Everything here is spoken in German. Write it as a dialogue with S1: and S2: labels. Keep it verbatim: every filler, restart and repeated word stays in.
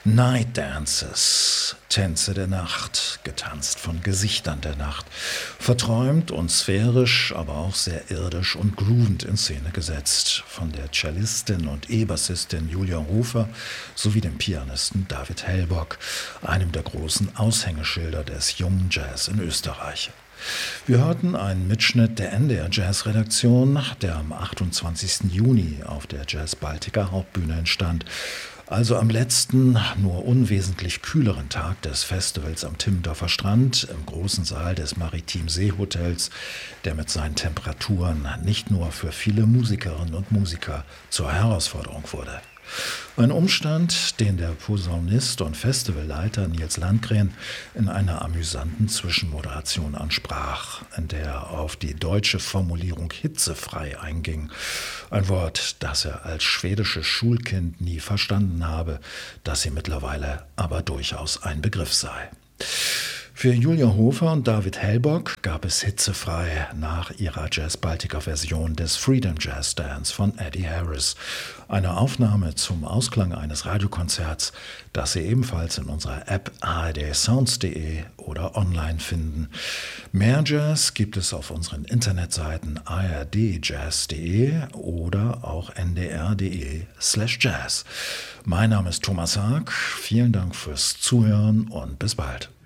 S1: Night Dances, Tänze der Nacht, getanzt von Gesichtern der Nacht, verträumt und sphärisch, aber auch sehr irdisch und groovend in Szene gesetzt, von der Cellistin und E-Bassistin Julia Hofer sowie dem Pianisten David Hellbock, einem der großen Aushängeschilder des jungen Jazz in Österreich. Wir hörten einen Mitschnitt der N D R Jazz-Redaktion, der am achtundzwanzigsten Juni auf der Jazz Baltica Hauptbühne entstand, also am letzten, nur unwesentlich kühleren Tag des Festivals am Timmendorfer Strand im großen Saal des Maritim Seehotels, der mit seinen Temperaturen nicht nur für viele Musikerinnen und Musiker zur Herausforderung wurde. Ein Umstand, den der Posaunist und Festivalleiter Nils Landgren in einer amüsanten Zwischenmoderation ansprach, in der er auf die deutsche Formulierung hitzefrei einging. Ein Wort, das er als schwedisches Schulkind nie verstanden habe, das ihm mittlerweile aber durchaus ein Begriff sei. Für Julia Hofer und David Hellbock gab es hitzefrei nach ihrer Jazz-Baltica-Version des Freedom Jazz Dance von Eddie Harris, eine Aufnahme zum Ausklang eines Radiokonzerts, das Sie ebenfalls in unserer App a r d sounds punkt d e oder online finden. Mehr Jazz gibt es auf unseren Internetseiten a r d jazz punkt d e oder auch n d r punkt d e slash jazz. Mein Name ist Thomas Haag, vielen Dank fürs Zuhören und bis bald.